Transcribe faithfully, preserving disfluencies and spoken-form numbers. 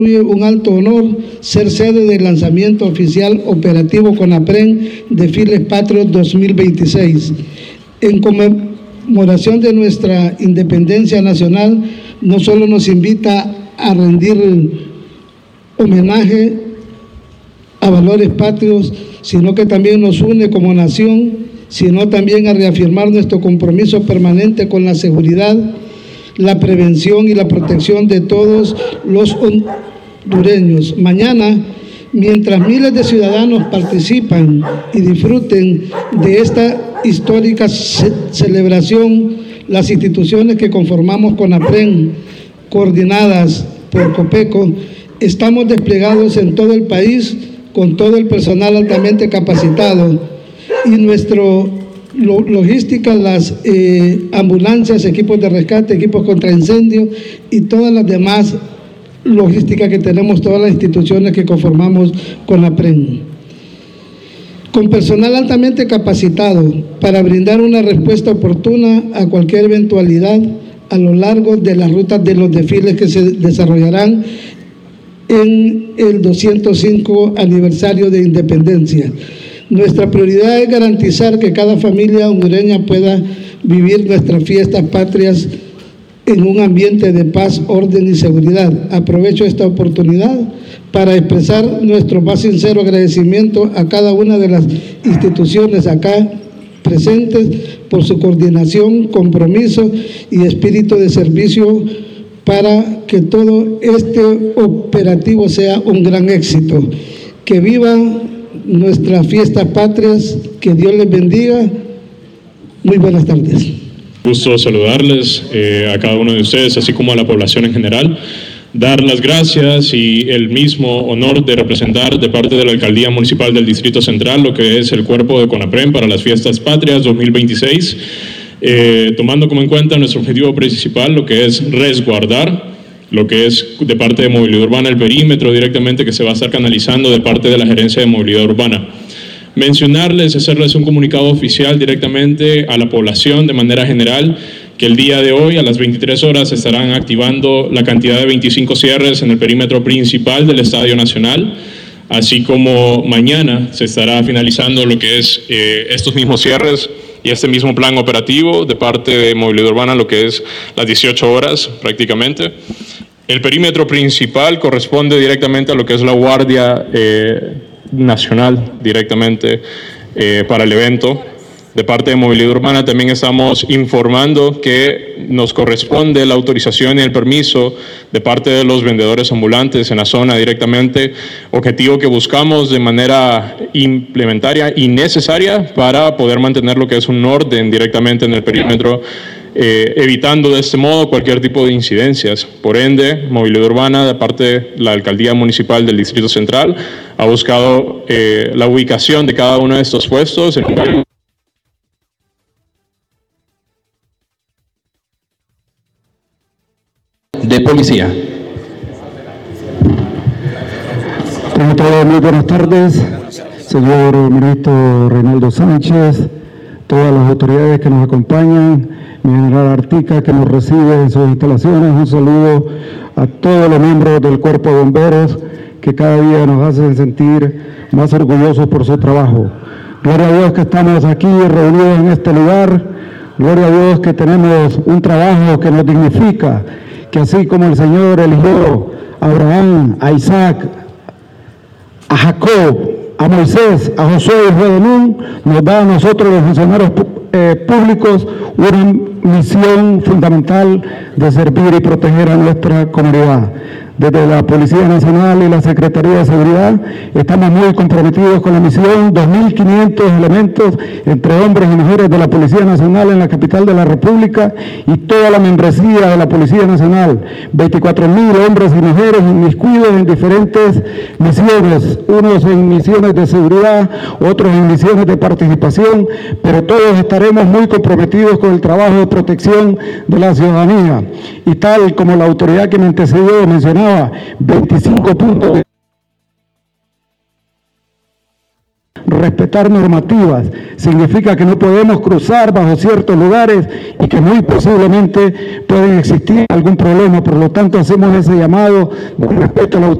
Un alto honor ser sede del lanzamiento oficial operativo CONAPREN Desfiles Patrios dos mil veintiséis. En conmemoración de nuestra independencia nacional, no solo nos invita a rendir homenaje a valores patrios, sino que también nos une como nación, sino también a reafirmar nuestro compromiso permanente con la seguridad, la prevención y la protección de todos los hondureños. Mañana, mientras miles de ciudadanos participan y disfruten de esta histórica ce celebración, las instituciones que conformamos CONAPREN, coordinadas por COPECO, estamos desplegados en todo el país con todo el personal altamente capacitado y nuestro Lo, logística, las eh, ambulancias, equipos de rescate, equipos contra incendios y todas las demás logísticas que tenemos, todas las instituciones que conformamos CONAPREN. Con personal altamente capacitado para brindar una respuesta oportuna a cualquier eventualidad a lo largo de las rutas de los desfiles que se desarrollarán en el doscientos cinco aniversario de independencia. Nuestra prioridad es garantizar que cada familia hondureña pueda vivir nuestras fiestas patrias en un ambiente de paz, orden y seguridad. Aprovecho esta oportunidad para expresar nuestro más sincero agradecimiento a cada una de las instituciones acá presentes por su coordinación, compromiso y espíritu de servicio para que todo este operativo sea un gran éxito. Que viva nuestras fiestas patrias, que Dios les bendiga. Muy buenas tardes. Gusto saludarles eh, a cada uno de ustedes, así como a la población en general. Dar las gracias y el mismo honor de representar de parte de la Alcaldía Municipal del Distrito Central lo que es el cuerpo de CONAPREN para las Fiestas Patrias dos mil veintiséis, eh, tomando como en cuenta nuestro objetivo principal, lo que es resguardar lo que es de parte de Movilidad Urbana, el perímetro directamente que se va a estar canalizando de parte de la Gerencia de Movilidad Urbana. Mencionarles, hacerles un comunicado oficial directamente a la población de manera general, que el día de hoy a las veintitrés horas se estarán activando la cantidad de veinticinco cierres en el perímetro principal del Estadio Nacional, así como mañana se estará finalizando lo que es eh, estos mismos cierres y este mismo plan operativo de parte de Movilidad Urbana, lo que es las dieciocho horas prácticamente. El perímetro principal corresponde directamente a lo que es la Guardia eh, Nacional, directamente eh, para el evento. De parte de Movilidad Urbana también estamos informando que nos corresponde la autorización y el permiso de parte de los vendedores ambulantes en la zona directamente, objetivo que buscamos de manera implementaria y necesaria para poder mantener lo que es un orden directamente en el perímetro, eh, evitando de este modo cualquier tipo de incidencias. Por ende, Movilidad Urbana, de parte de la Alcaldía Municipal del Distrito Central, ha buscado eh, la ubicación de cada uno de estos puestos en un de policía. Tengan todos muy buenas tardes, señor ministro Reinaldo Sánchez, todas las autoridades que nos acompañan, mi general Artica que nos recibe en sus instalaciones, un saludo a todos los miembros del Cuerpo de Bomberos que cada día nos hacen sentir más orgullosos por su trabajo. Gloria a Dios que estamos aquí reunidos en este lugar, gloria a Dios que tenemos un trabajo que nos dignifica, que así como el Señor eligió a Abraham, a Isaac, a Jacob, a Moisés, a Josué hijo de Nun, nos da a nosotros los funcionarios eh, públicos una misión fundamental de servir y proteger a nuestra comunidad. Desde la Policía Nacional y la Secretaría de Seguridad estamos muy comprometidos con la misión, dos mil quinientos elementos entre hombres y mujeres de la Policía Nacional en la capital de la República y toda la membresía de la Policía Nacional, veinticuatro mil hombres y mujeres inmiscuidos en diferentes misiones, unos en misiones de seguridad, otros en misiones de participación, pero todos estaremos muy comprometidos con el trabajo de protección de la ciudadanía. Y tal como la autoridad que me antecedió mencionaba, veinticinco puntos de respetar normativas. Significa que no podemos cruzar bajo ciertos lugares y que muy posiblemente pueden existir algún problema. Por lo tanto, hacemos ese llamado de respeto a la autoridad.